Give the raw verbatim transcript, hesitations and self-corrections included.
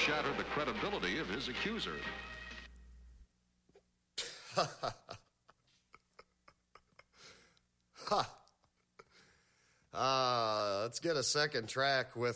shatter the credibility of his accuser. Ha. Uh, let's get a second track with